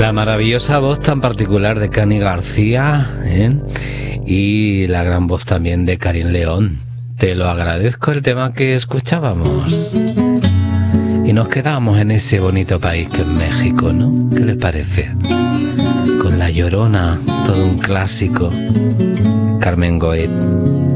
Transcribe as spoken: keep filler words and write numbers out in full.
La maravillosa voz tan particular de Cani García, ¿eh? Y la gran voz también de Karin León. Te lo agradezco el tema que escuchábamos. Y nos quedamos en ese bonito país que es México, ¿no? ¿Qué les parece? Con La Llorona, todo un clásico. Carmen Goet.